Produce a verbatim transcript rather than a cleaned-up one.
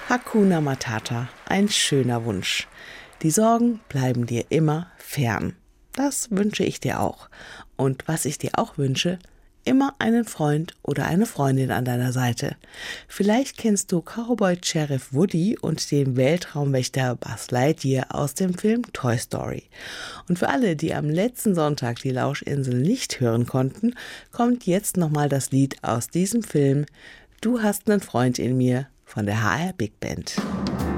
Hakuna Matata, ein schöner Wunsch. Die Sorgen bleiben dir immer fern. Das wünsche ich dir auch. Und was ich dir auch wünsche, immer einen Freund oder eine Freundin an deiner Seite. Vielleicht kennst du Cowboy Sheriff Woody und den Weltraumwächter Buzz Lightyear aus dem Film Toy Story. Und für alle, die am letzten Sonntag die Lauschinsel nicht hören konnten, kommt jetzt nochmal das Lied aus diesem Film Du hast einen Freund in mir von der H R Big Band.